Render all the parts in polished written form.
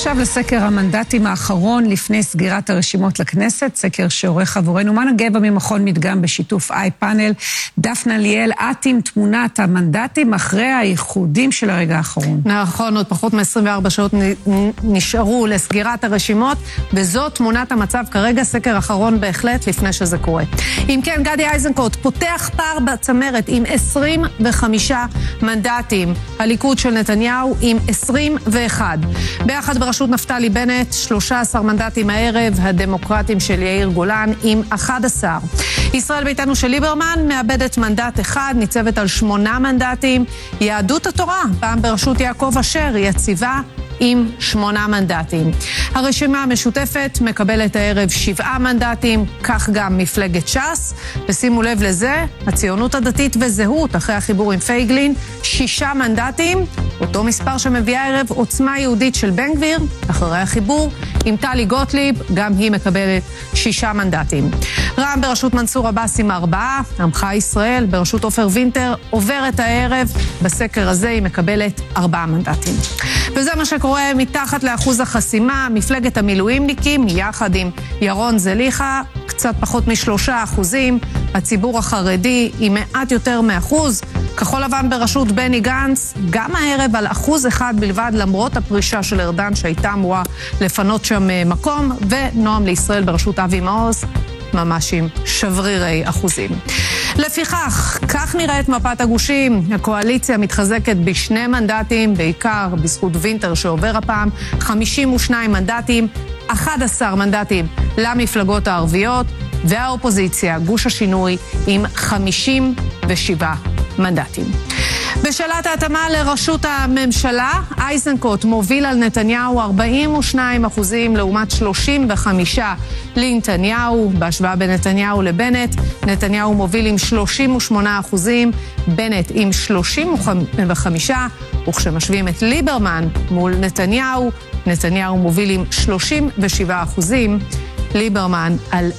ועכשיו לסקר המנדטים האחרון לפני סגירת הרשימות לכנסת, סקר שעורך עבורנו מנה גבע ממכון מדגם בשיתוף איי-פאנל. דפנה ליאל, את עם תמונת המנדטים אחרי האיחודים של הרגע האחרון. נכון, עוד פחות מ-24 שעות נשארו לסגירת הרשימות, וזאת תמונת המצב כרגע, סקר אחרון בהחלט לפני שזה קורה. אם כן, גדי איזנקוט פותח פער בצמרת עם 25 מנדטים, הליכוד של נתניהו עם 21. ביחד בראשות נפתלי בנט, 13 מנדטים הערב, הדמוקרטים של יאיר גולן עם 11. ישראל ביתנו של ליברמן מאבדת מנדט אחד, ניצבת על 8 מנדטים. יהדות התורה, פעם בראשות יעקב אשר, יציבה עם 8 מנדטים. הרשימה המשותפת מקבלת הערב 7 מנדטים, כך גם מפלגת ש"ס. ושימו לב לזה, הציונות הדתית וזהות, אחרי החיבור עם פייגלין, 6 מנדטים, אותו מספר שמביאה הערב עוצמה יהודית של בן גביר, אחרי החיבור עם טלי גוטליב, גם היא מקבלת 6 מנדטים. רע"מ בראשות מנסור עבאס עם 4, עמך ישראל בראשות עופר וינטר עוברת הערב, בסקר הזה היא מקבלת 4 מנדטים. וזה מה שקורה מתחת לאחוז החסימה, מפלגת המילואימניקים, יחד עם ירון זליכה, קצת פחות מ3%, הציבור החרדי עם מעט יותר מ1%, כחול לבן בראשות בני גנץ, גם הערב על 1% בלבד, למרות הפרישה של ארדן שהייתה אמורה לפנות שם מקום, ונועם לישראל בראשות אבי מעוז, ממש עם שברירי אחוזים. לפיכך, כך נראית מפת הגושים. הקואליציה מתחזקת ב2 מנדטים, בעיקר בזכות וינטר שעובר הפעם, 52 מנדטים, 11 מנדטים למפלגות הערביות, והאופוזיציה, גוש השינוי, עם 57 מנדטים. בשאלת ההתאמה לראשות הממשלה, איזנקוט מוביל על נתניהו 42% לעומת 35 לנתניהו. בהשוואה בין נתניהו לבנט, נתניהו מוביל עם 38%, בנט עם 35%, וכשמשווים את ליברמן מול נתניהו, נתניהו מוביל עם 37%, ליברמן על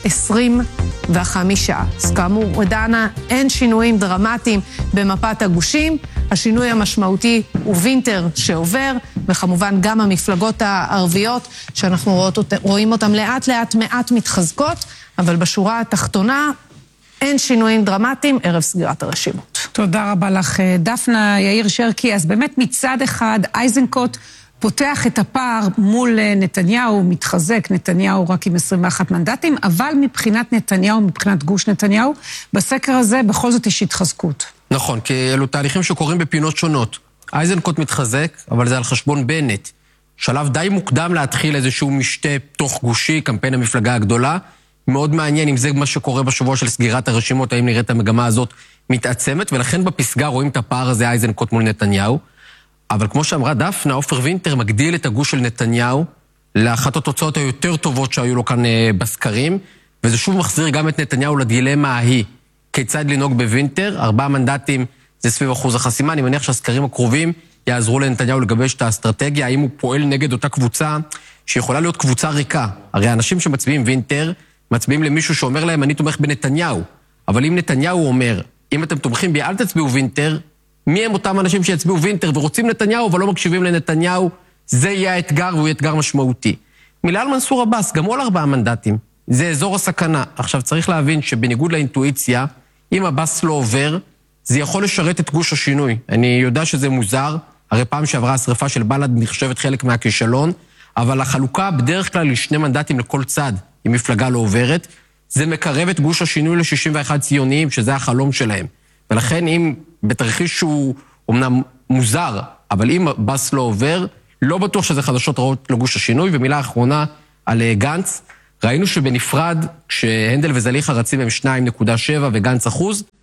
25. אז כאמור, דנה, אין שינויים דרמטיים במפת הגושים. השינוי המשמעותי הוא וינטר שעובר, וכמובן גם המפלגות הערביות שאנחנו רואים אותן לאט לאט מעט מתחזקות, אבל בשורה התחתונה אין שינויים דרמטיים ערב סגירת הרשימות. תודה רבה לך, דפנה. יאיר שרקי, אז באמת מצד אחד איזנקוט פותח את הפער מול נתניהו, מתחזק, נתניהו רק עם 21 מנדטים, אבל מבחינת נתניהו, מבחינת גוש נתניהו, בסקר הזה בכל זאת יש התחזקות. נכון, כי אלו תהליכים שקורים בפינות שונות. איזנקוט מתחזק, אבל זה על חשבון בנט. שלב די מוקדם להתחיל איזשהו משתה תוך גושי, קמפיין המפלגה הגדולה. מאוד מעניין אם זה מה שקורה בשבוע של סגירת הרשימות, האם נראית המגמה הזאת מתעצמת, ולכן בפסגה רואים את הפער הזה איזנקוט מול נתניהו. אבל כמו שאמרה דפנה, עופר וינטר מגדיל את הגוש של נתניהו לאחת התוצאות היותר טובות שהיו לו כאן בסקרים, וזה שוב מחזיר גם את נתניהו לדילמה ההיא. כיצד לנהוג בווינטר? 4 מנדטים זה סביב אחוז החסימה. אני מניח שהסקרים הקרובים יעזרו לנתניהו לגבש את האסטרטגיה, האם הוא פועל נגד אותה קבוצה שיכולה להיות קבוצה ריקה. הרי האנשים שמצביעים וינטר מצביעים למישהו שאומר להם אני תומך בנתניהו. אבל אם נתניהו אומר, אם אתם תומכים בי אל תצביעו וינטר, מי הם אותם אנשים שיצביעו וינטר ורוצים נתניהו אבל לא מקשיבים לנתניהו? זה יהיה האתגר והוא אתגר משמעותי. מילה על מנסור עבאס, גם הוא על 4 מנדטים. זה אזור הסכנה. עכשיו צריך להבין שבניגוד לאינטואיציה, אם עבאס לא עובר, זה יכול לשרת את גוש השינוי. אני יודע שזה מוזר, הרי פעם שעברה השריפה של בל"ד נחשבת חלק מהכישלון, אבל החלוקה בדרך כלל ל2 מנדטים לכל צד, אם מפלגה לא עוברת, זה מקרב את גוש השינוי ל61 ציוניים, שזה החלום שלהם. ולכן אם בתרחיש שהוא אומנם מוזר, אבל אם עבאס לא עובר, לא בטוח שזה חדשות רעות לגוש השינוי. ומילה אחרונה על גנץ, ראינו שבנפרד, כשהנדל וזליכה רצים הם 2.7 וגנץ 1%,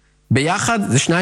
ביחד זה 2.5.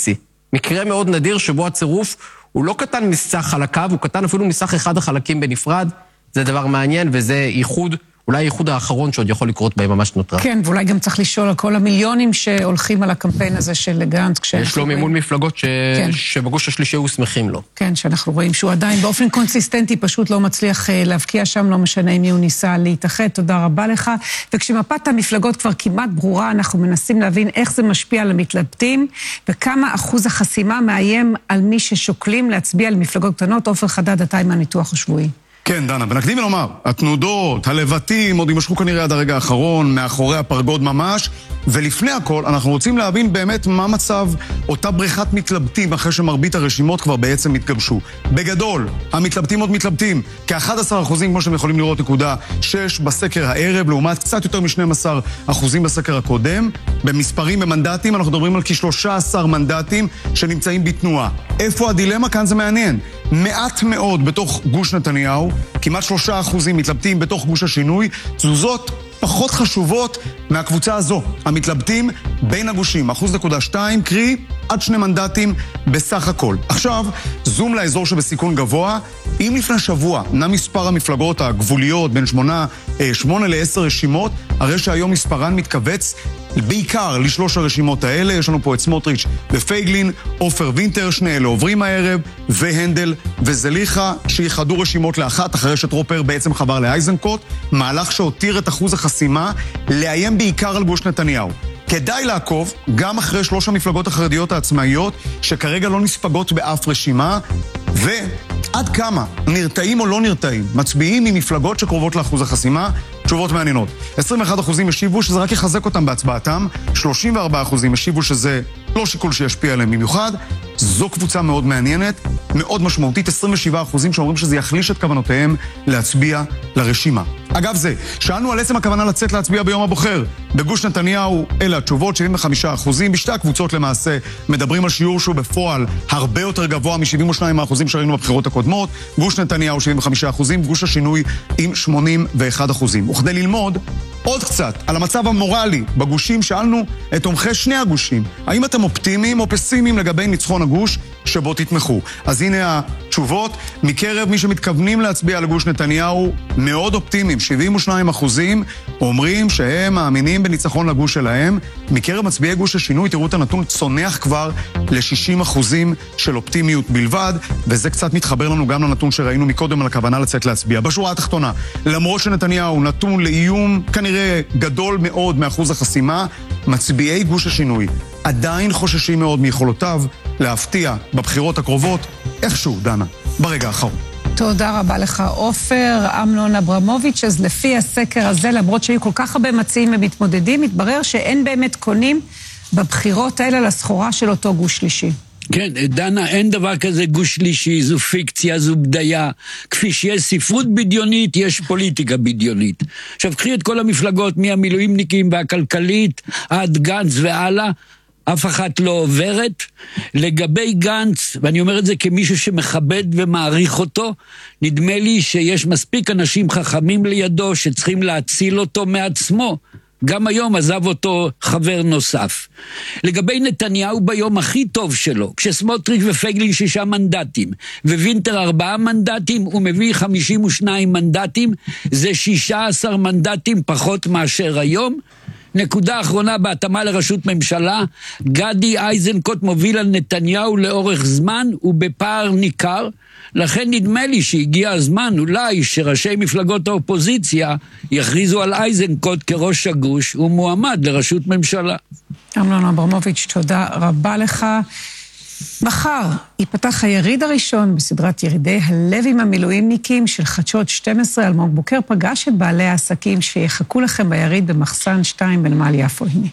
מקרה מאוד נדיר שבו הצירוף הוא לא קטן מסך חלקיו, הוא קטן אפילו מסך אחד החלקים בנפרד. זה דבר מעניין, וזה ייחוד, אולי הייחוד האחרון שעוד יכול לקרות בהם ממש נותרה. כן, ואולי גם צריך לשאול על כל המיליונים שהולכים על הקמפיין הזה של גנץ. יש לו מימון מפלגות שבגוש השלישי הוא שמחים לו. כן, שאנחנו רואים שהוא עדיין באופן קונסיסטנטי פשוט לא מצליח להבקיע שם, לא משנה אם הוא ניסה להתאחד. תודה רבה לך. וכשמפת המפלגות כבר כמעט ברורה, אנחנו מנסים להבין איך זה משפיע על המתלבטים, וכמה אחוז החסימה מאיים על מי ששוקלים להצביע על מפלגות קטנות. עופר חדד, אתה עם הניתוח השבועי. כן, דנה, ונקדים ולומר, התנודות, הלבטים, עוד יימשכו כנראה עד הרגע האחרון, מאחורי הפרגוד ממש, ולפני הכל, אנחנו רוצים להבין באמת מה מצב אותה בריכת מתלבטים אחרי שמרבית הרשימות כבר בעצם מתגבשו. בגדול, המתלבטים עוד מתלבטים, כ-11% כמו שאתם יכולים לראות, 6 בסקר הערב, לעומת קצת יותר מ-12% בסקר הקודם. במספרים במנדטים, אנחנו מדברים על כ-13 מנדטים שנמצאים בתנועה. איפה הדילמה? כאן זה מעניין. מעט מאוד בתוך גוש נתניהו, כמעט 3% מתלבטים בתוך גוש השינוי, תזוזות פחות חשובות מהקבוצה הזו. המתלבטים בין הגושים, 1.2%, קרי עד 2 מנדטים בסך הכל. עכשיו, זום לאזור שבסיכון גבוה. אם לפני שבוע נע מספר המפלגות הגבוליות בין 8 ל-10 רשימות, הרי שהיום מספרן מתכווץ בעיקר לשלוש הרשימות האלה. יש לנו פה את סמוטריץ' ופייגלין, עופר וינטר, שני אלה עוברים הערב, והנדל וזליחה, שיחדו רשימות לאחת, אחרי שטרופר בעצם חבר לאייזנקוט, מהלך שהותיר את אחוז החסימה לאיים בעיקר על גוש נתניהו. כדאי לעקוב גם אחרי 3 המפלגות החרדיות העצמאיות, שכרגע לא נספגות באף רשימה, ועד כמה נרתעים או לא נרתעים מצביעים ממפלגות שקרובות לאחוז החסימה. תשובות מעניינות. 21% השיבו שזה רק יחזק אותם בהצבעתם, 34% השיבו שזה לא שיקול שישפיע עליהם במיוחד. זו קבוצה מאוד מעניינת, מאוד משמעותית, 27% שאומרים שזה יחליש את כוונותיהם להצביע לרשימה. אגב זה, שאלנו על עצם הכוונה לצאת להצביע ביום הבוחר. בגוש נתניהו אלה התשובות, 75%. בשתי הקבוצות למעשה מדברים על שיעור שהוא בפועל הרבה יותר גבוה מ-72% שראינו בבחירות הקודמות. גוש נתניהו 75%, גוש השינוי עם 81%. וכדי ללמוד עוד קצת על המצב המורלי בגושים, שאלנו את תומכי שני הגושים, האם אתם אופטימיים או פסימיים לגבי ניצחון הגוש שבו תתמכו? אז הנה התשובות. מקרב מי שמתכוונים להצביע על גוש נתניהו, מאוד אופטימיים, 72% אומרים שהם מאמינים בניצחון לגוש שלהם. מקרב מצביעי גוש השינוי, תראו את הנתון, צונח כבר ל-60% של אופטימיות בלבד, וזה קצת מתחבר לנו גם לנתון שראינו מקודם על הכוונה לצאת להצביע. בשורה התחתונה, למרות שנתניהו נתון לאיום כנראה גדול מאוד מאחוז החסימה, מצביעי גוש השינוי עדיין חוששים מאוד מיכולותיו להפתיע בבחירות הקרובות, איכשהו, דנה, ברגע האחרון. תודה רבה לך, עופר. אמנון אברמוביץ', אז לפי הסקר הזה, למרות שהיו כל כך הרבה מציעים ומתמודדים, מתברר שאין באמת קונים בבחירות האלה לסחורה של אותו גוש שלישי. כן, דנה, אין דבר כזה גוש שלישי, זו פיקציה, זו בדיה. כפי שיש ספרות בדיונית, יש פוליטיקה בדיונית. עכשיו, קחי את כל המפלגות, מהמילואימניקים והכלכלית, עד גנץ והלאה, אף אחת לא עוברת. לגבי גנץ, ואני אומר את זה כמישהו שמכבד ומעריך אותו, נדמה לי שיש מספיק אנשים חכמים לידו שצריכים להציל אותו מעצמו. גם היום עזב אותו חבר נוסף. לגבי נתניהו ביום הכי טוב שלו, כשסמוטריץ' ופייגלין 6 מנדטים, ווינטר 4 מנדטים, הוא מביא 52 מנדטים, זה 16 מנדטים פחות מאשר היום. נקודה אחרונה בהתאמה לראשות ממשלה, גדי איזנקוט מוביל על נתניהו לאורך זמן ובפער ניכר, לכן נדמה לי שהגיע הזמן אולי שראשי מפלגות האופוזיציה יכריזו על איזנקוט כראש הגוש ומועמד לראשות ממשלה. אמנון אברמוביץ', תודה רבה לך. מחר ייפתח היריד הראשון בסדרת ירידי הלב עם המילואימניקים של חדשות 12. אלמוג בוקר פגש את בעלי העסקים שיחכו לכם ביריד במחסן 2 בנמל יפו. הנה.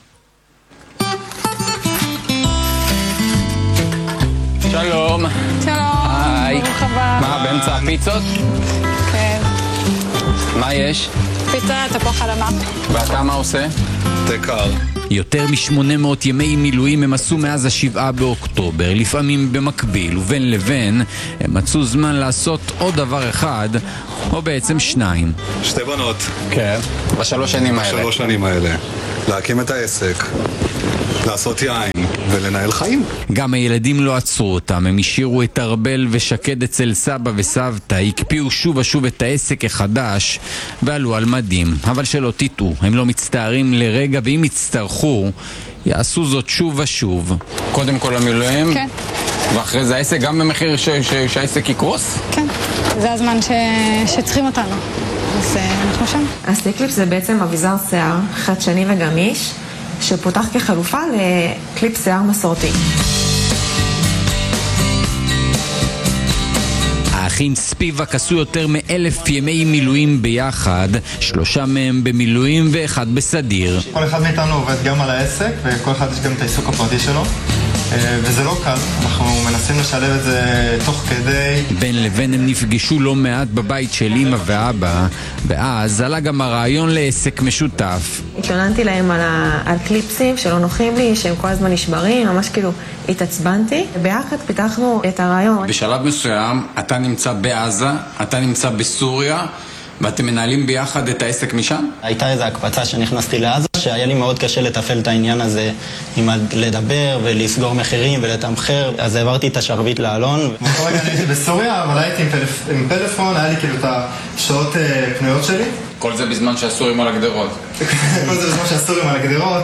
שלום. שלום. היי. ברוך הבא. מה, באמצע הפיצות? כן. מה יש? פיצה, תפוח אדמה. ואתה מה עושה? תקר. יותר מ-800 ימי מילואים הם עשו מאז 7 באוקטובר. לפעמים במקביל ובין לבין הם מצאו זמן לעשות עוד דבר אחד, או בעצם 2. 2 בנות. כן. ב3 שנים האלה. 3 שנים האלה. להקים את העסק, לעשות יין ולנהל חיים. גם הילדים לא עצרו אותם, הם השאירו את ארבל ושקד אצל סבא וסבתא, הקפיאו שוב ושוב את העסק החדש ועלו על מדים. אבל שלא תטעו, הם לא מצטערים לרגע, ואם יצטרכו, יעשו זאת שוב ושוב. קודם כל המילואים? כן. ואחרי זה העסק גם במחיר שהעסק יקרוס? כן. זה הזמן שצריכים אותנו. אז אנחנו שם. הסטיקליפ זה בעצם אביזר שיער חדשני וגמיש, שפותח כחלופה לקליפ שיער מסורתי. אחים ספיבק עשו יותר מ1,000 ימי מילואים ביחד, 3 מהם במילואים ו1 בסדיר. כל אחד מאיתנו עובד גם על העסק, וכל אחד יש גם את העיסוק הפרטי שלו. וזה לא קל, אנחנו מנסים לשלב את זה תוך כדי. בין לבין הם נפגשו לא מעט בבית של אמא ואבא, ואז עלה גם הרעיון לעסק משותף. התלוננתי להם על קליפסים שלא נוחים לי, שהם כל הזמן נשברים, ממש כאילו התעצבנתי. ביחד פיתחנו את הרעיון. בשלב מסוים אתה נמצא בעזה, אתה נמצא בסוריה, ואתם מנהלים ביחד את העסק משם? הייתה איזו הקפצה שנכנסתי לעזה, שהיה לי מאוד קשה לטפל את העניין הזה עם לדבר ולסגור מחירים ולתמחר, אז העברתי את השרביט לאלון. כל רגע הייתי בסוריה, אבל הייתי עם פלאפון, היה לי כאילו את השעות פנויות שלי. כל זה בזמן שהסורים על הגדרות. כל זה בזמן שהסורים על הגדרות.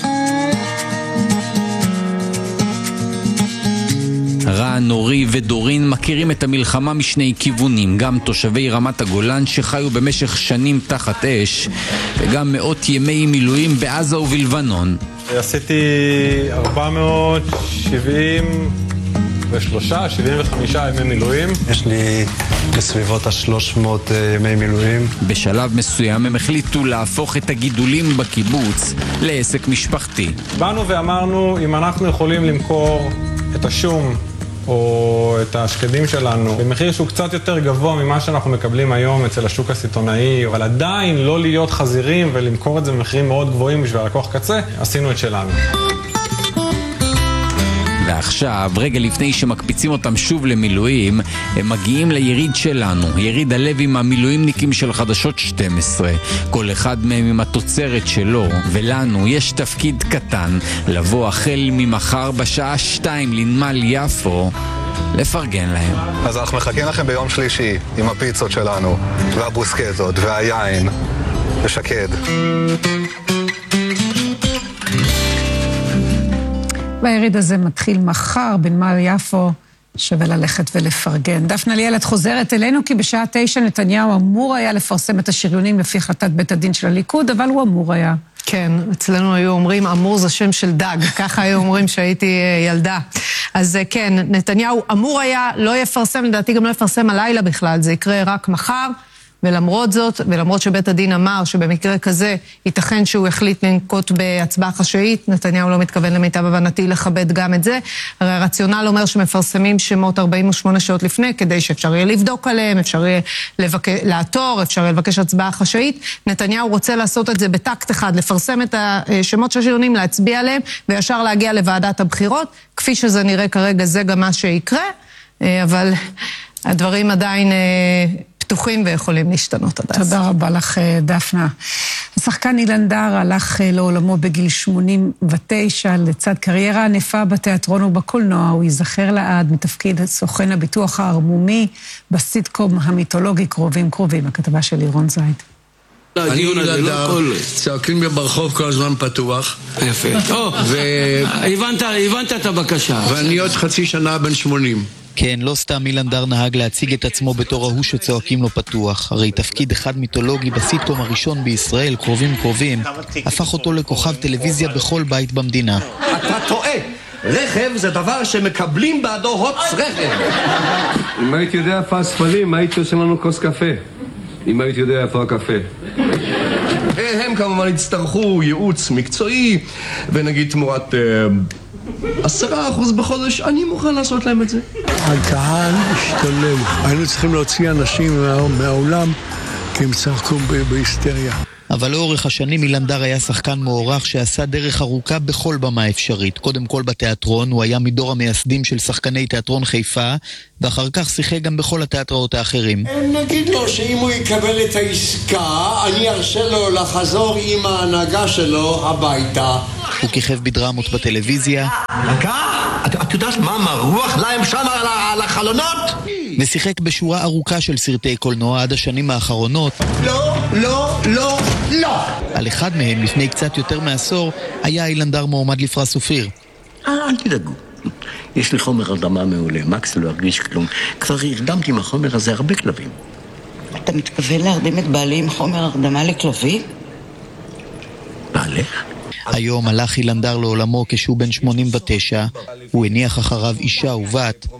רן, אורי ודורין מכירים את המלחמה משני כיוונים, גם תושבי רמת הגולן שחיו במשך שנים תחת אש, וגם מאות ימי מילואים בעזה ובלבנון. עשיתי 75 ימי מילואים. יש לי בסביבות 300 ימי מילואים. בשלב מסוים הם החליטו להפוך את הגידולים בקיבוץ לעסק משפחתי. באנו ואמרנו, אם אנחנו יכולים למכור את השום או את השקדים שלנו במחיר שהוא קצת יותר גבוה ממה שאנחנו מקבלים היום אצל השוק הסיטונאי, אבל עדיין לא להיות חזירים ולמכור את זה במחירים מאוד גבוהים בשביל לקוח קצה, עשינו את שלנו. ועכשיו, רגע לפני שמקפיצים אותם שוב למילואים, הם מגיעים ליריד שלנו, יריד הלב עם המילואימניקים של חדשות 12. כל אחד מהם עם התוצרת שלו, ולנו יש תפקיד קטן, לבוא החל ממחר בשעה 2 לנמל יפו, לפרגן להם. אז אנחנו מחכים לכם ביום שלישי עם הפיצות שלנו, והבוסקטות, והיין, ושקד. והיריד הזה מתחיל מחר בנמל יפו, שווה ללכת ולפרגן. דפנה ליאל, את חוזרת אלינו כי בשעה 9 נתניהו אמור היה לפרסם את השריונים לפי החלטת בית הדין של הליכוד, אבל הוא אמור היה. כן, אצלנו היו אומרים, אמור זה שם של דג, ככה היו אומרים שהייתי ילדה. אז כן, נתניהו אמור היה, לא יפרסם, לדעתי גם לא יפרסם הלילה בכלל, זה יקרה רק מחר. ולמרות זאת, ולמרות שבית הדין אמר שבמקרה כזה ייתכן שהוא החליט לנקוט בהצבעה חשאית, נתניהו לא מתכוון למיטב הבנתי לכבד גם את זה. הרי הרציונל אומר שמפרסמים שמות 48 שעות לפני, כדי שאפשר יהיה לבדוק עליהם, אפשר יהיה לעתור, אפשר יהיה לבקש הצבעה חשאית. נתניהו רוצה לעשות את זה בטקט אחד, לפרסם את השמות של השריונים, להצביע עליהם, וישר להגיע לוועדת הבחירות. כפי שזה נראה כרגע, זה גם מה שיקרה, אבל הדברים עדיין פתוחים ויכולים להשתנות עד אז. תודה רבה לך, דפנה. השחקן אילן דר הלך לעולמו בגיל 89, לצד קריירה ענפה בתיאטרון ובקולנוע. הוא ייזכר לעד מתפקיד סוכן הביטוח הערמומי בסיטקום המיתולוגי קרובים קרובים, הכתבה של לירון זייד. הדיון הזה לא כל... צועקים ברחוב כל הזמן פתוח. יפה. הבנת את הבקשה. ואני עוד חצי שנה בן 80. כן, לא סתם אילן דר נהג להציג את עצמו בתור ההוא שצועקים לו פתוח. הרי תפקיד אחד מיתולוגי בסיטקום הראשון בישראל, קרובים קרובים, הפך אותו לכוכב טלוויזיה בכל בית במדינה. אתה טועה! רכב זה דבר שמקבלים בעדו הוץ רכב. אם הייתי יודע איפה הספלים, הייתי עושה לנו כוס קפה. אם הייתי יודע איפה הקפה. הם כמובן יצטרכו ייעוץ מקצועי, ונגיד תמורת 10% בחודש, אני מוכן לעשות להם את זה. הקהל השתולל. היינו צריכים להוציא אנשים מהעולם, כי הם צחקו בהיסטריה. אבל לאורך השנים אילן דר היה שחקן מוערך שעשה דרך ארוכה בכל במה אפשרית. קודם כל בתיאטרון, הוא היה מדור המייסדים של שחקני תיאטרון חיפה, ואחר כך שיחק גם בכל התיאטראות האחרים. נגיד לו שאם הוא יקבל את העסקה, אני ארשה לו לחזור עם ההנהגה שלו הביתה. הוא כיכב בדרמות בטלוויזיה. את יודעת מה מרוח להם שם על החלונות? ושיחק בשורה ארוכה של סרטי קולנוע עד השנים האחרונות. לא, לא, לא, לא! על אחד מהם, לפני קצת יותר מעשור, היה אילן דר מועמד לפרס אופיר. אל תדאגו. יש לי חומר הרדמה מעולה, מקס לא הרגיש כלום. כבר הרדמתי מהחומר הזה הרבה כלבים. אתה מתכוון להרדים את בעלי עם חומר הרדמה לכלבים? בעלך? היום הלך אילן דר לעולמו כשהוא בן 89, הוא הניח אחריו אישה ובת.